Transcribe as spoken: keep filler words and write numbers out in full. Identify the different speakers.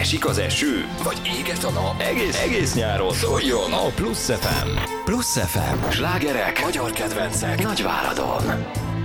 Speaker 1: esik az eső, vagy éget a nap, egész, egész nyáron szóljon a Plusz ef em. Plusz ef em. Slágerek, magyar kedvencek Nagyváradon.